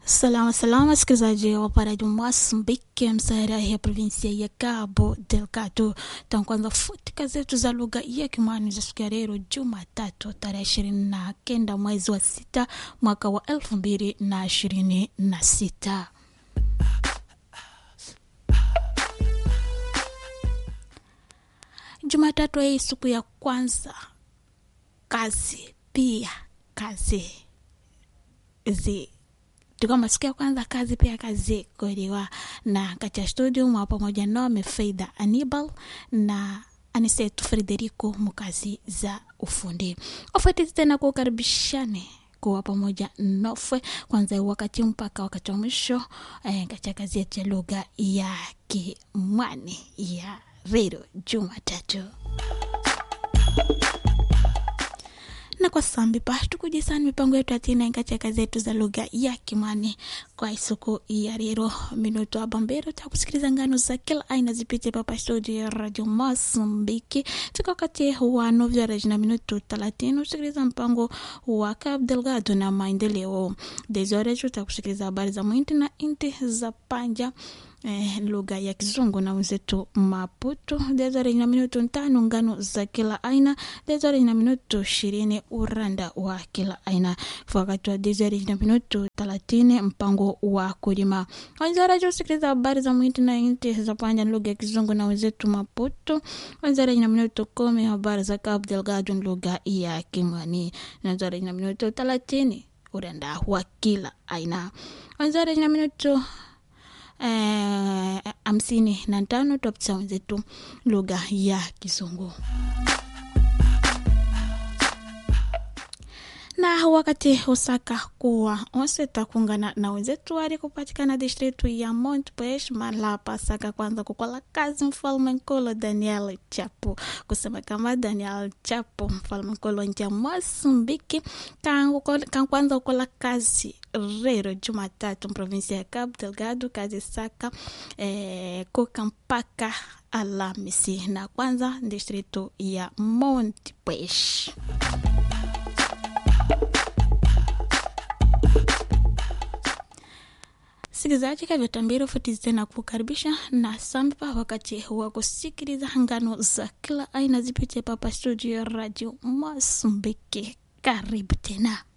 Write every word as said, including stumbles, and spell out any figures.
Salama salama sikilizaji wa Paradio Mozambique, msara ya provinsia ya Cabo Delgado. Tankwanza futika zetu za lugha ya Kimani za siku ya leo Jumatatu tarehe ishirini na kenda mwezi wa sita mwaka wa elfu mbili na ishirini na sita. Jumatatu hii siku ya kwanza kazi pia kazi zi tukama siku ya kwanza kazi pia kazi kodiwa na kacha studio mwa pamoja nami Faida Anibal na Anisetu Frederico mukazi za ufundi. Ofati tena kukaribishane kuwa pamoja nofwe kwanza wakati mpaka wakati wa mwisho eh, kacha kazi ya lugha ya Kimwani ya Redio Jumatatu. Na kwa sambi pa tukujisani mipango yetu atina ingacha kazi yetu za lugha ya Kimani kwa isuku ya rero minuto abambero takusikiliza ngano za kila aina zipite papa studio ya Radio Mozambique tuko kati wa novya rejina minuto thelathini usikiliza mpango wa Cabo Delgado na maendeleo dezore tutakusikiliza habari za mwinti na inti za panja Eh, lugha ya Kizungu na wenzetu Maputo. Dezore ina minuto tano ngano za kila aina. Dezore ina minuto ishirini uranda wa kila aina. Wakati wa dezore ina minuto thelathini mpango wa kulima. Wenzara jo sikiliza habari za mwinti na inti za panja lugha ya Kizungu na wenzetu Maputo. Wenzara ina minuto kumi habari za Cabo Delgado lugha ya Kimwani. Wenzara ina minuto thelathini uranda wa kila aina. Wenzara ina minuto Eh, hamsini na tano top sound zetu lugha ya Kizungu. Na wakati Osaka kuwa oseta kungana na wenzetu wali kupatikana distritu ya Montpes malapa saka kwanza kukola kazi mfalme nkolo Daniel Chapo. Kusema kama Daniel Chapo mfalme nkolo nja Mozambique kan, kan kwanza kukola kazi rero Jumatatu provinsia ya Cabo Delgado kazi saka eh, kuka mpaka Alhamisi na kwanza distritu ya Montpes. Sikizaji kabla tambiro futize na kukaribisha na samba wakati wa kusikiliza ngano za kila aina zipite papa studio Radio Mozambique. Karibu tena.